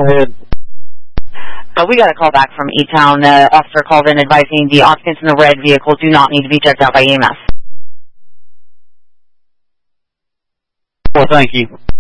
ahead. We got a call back from E-Town. The officer called in advising the occupants in the red vehicle do not need to be checked out by EMS. Well, thank you.